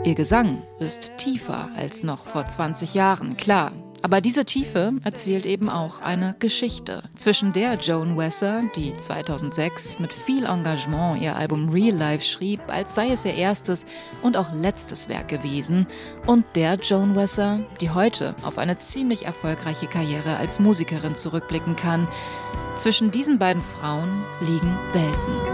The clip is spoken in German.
Ihr Gesang ist tiefer als noch vor 20 Jahren, klar. Aber diese Tiefe erzählt eben auch eine Geschichte, zwischen der Joan Wesser, die 2006 mit viel Engagement ihr Album Real Life schrieb, als sei es ihr erstes und auch letztes Werk gewesen, und der Joan Wesser, die heute auf eine ziemlich erfolgreiche Karriere als Musikerin zurückblicken kann. Zwischen diesen beiden Frauen liegen Welten.